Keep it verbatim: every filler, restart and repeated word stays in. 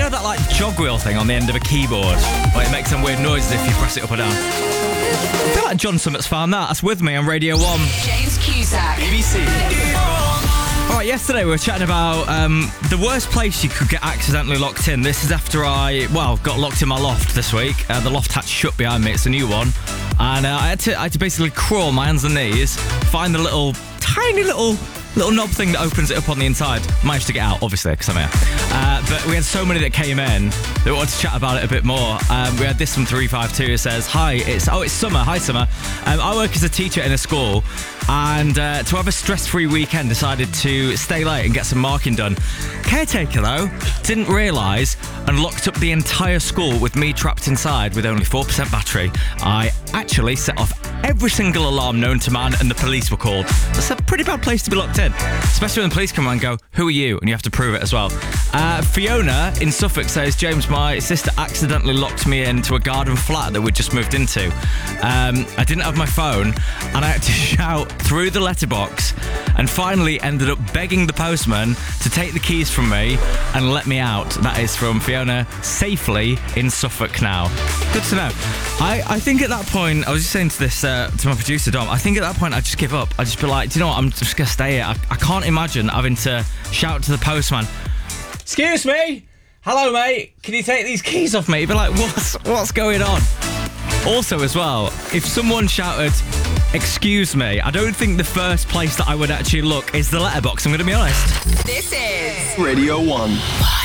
know that like jog wheel thing on the end of a keyboard? Like it makes some weird noises if you press it up or down. I feel like John Summit's found that. That's with me on Radio one. James Cusack. B B C. Alright, yesterday we were chatting about um, the worst place you could get accidentally locked in. This is after I, well, got locked in my loft this week. Uh, the loft hatch shut behind me. It's a new one. And uh, I, had to, I had to basically crawl my hands and knees, find the little, tiny little... little knob thing that opens it up on the inside. Managed to get out, obviously, because I'm here. Uh, but we had so many that came in that we wanted to chat about it a bit more. Um, we had this from three five two. It says, hi, it's oh, it's Summer. Hi, Summer. Um, I work as a teacher in a school, and uh, to have a stress-free weekend, decided to stay late and get some marking done. Caretaker, though, didn't realise and locked up the entire school with me trapped inside with only four percent battery. I actually set off every single alarm known to man, and the police were called. That's a pretty bad place to be locked in, especially when the police come around and go, who are you? And you have to prove it as well. Uh, Fiona in Suffolk says, James, my sister accidentally locked me into a garden flat that we'd just moved into. Um, I didn't have my phone, and I had to shout through the letterbox, and finally ended up begging the postman to take the keys from me and let me out. That is from Fiona, safely in Suffolk now. Good to know. I, I think at that point, I was just saying to this uh, to my producer Dom, I think at that point I'd just give up. I'd just be like, do you know what, I'm just going to stay here. I, I can't imagine having to shout to the postman, excuse me, hello mate, can you take these keys off me? You'd be like, what's, what's going on? Also as well, if someone shouted, excuse me, I don't think the first place that I would actually look is the letterbox, I'm going to be honest. This is Radio one.